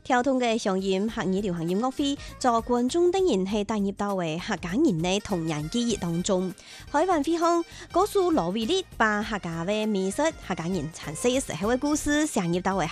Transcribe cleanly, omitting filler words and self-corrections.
跳通嘅上演客語流行音樂會，在觀眾等人係帶入到為客家人嘅童年記憶當中。開完會後，歌手羅偉力把客家嘅美食、客家人產生嘅時候嘅故事，寫入到為